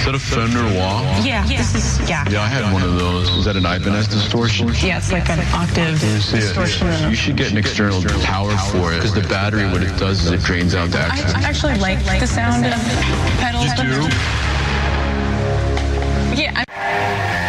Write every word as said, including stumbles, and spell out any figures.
Is that a Fender Wah? Yeah, this is, yeah. Yeah, I had one of those. Is that an Ibanez distortion? Yeah, it's like an octave distortion. You should get an external power for it, because the battery, what it does is it drains out the I excess. actually like the sound of pedals. You do? Yeah.